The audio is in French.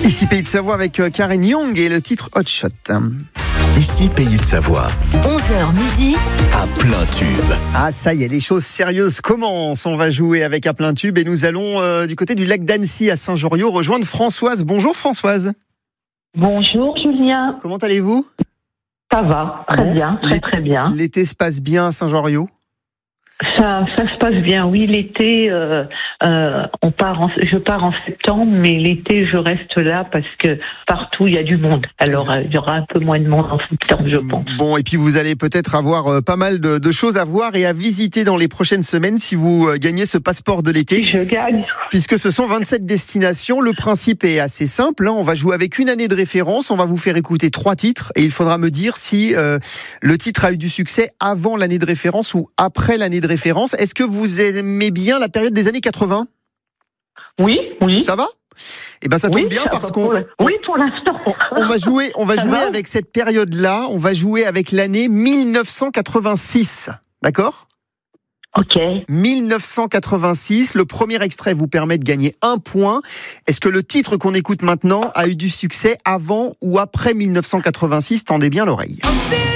Ici Pays de Savoie avec Karen Young et le titre Hot Shot. Ici Pays de Savoie. 11h midi. À plein tube. Ah ça y est, les choses sérieuses commencent. On va jouer avec À plein tube et nous allons du côté du lac d'Annecy à Saint-Joriot rejoindre Françoise. Bonjour Françoise. Bonjour Julien. Comment allez-vous ? Ça va, très bien, très bien. L'été se passe bien à Saint-Joriot ? Ça se passe bien, oui. L'été, je pars en septembre, mais l'été, je reste là parce que partout, il y a du monde. Alors, il y aura un peu moins de monde en septembre, je pense. Bon, et puis vous allez peut-être avoir pas mal de choses à voir et à visiter dans les prochaines semaines si vous gagnez ce passeport de l'été. Je gagne. Puisque ce sont 27 destinations. Le principe est assez simple. On va jouer avec une année de référence. On va vous faire écouter 3 titres et il faudra me dire si le titre a eu du succès avant l'année de référence ou après l'année de référence. Est-ce que vous aimez bien la période des années 80 ? Oui. Ça va ? Eh ben ça tombe bien parce qu'on pour l'instant. on va jouer avec cette période-là. On va jouer avec l'année 1986. D'accord ? Ok. 1986. Le premier extrait vous permet de gagner 1 point. Est-ce que le titre qu'on écoute maintenant a eu du succès avant ou après 1986 ? Tendez bien l'oreille.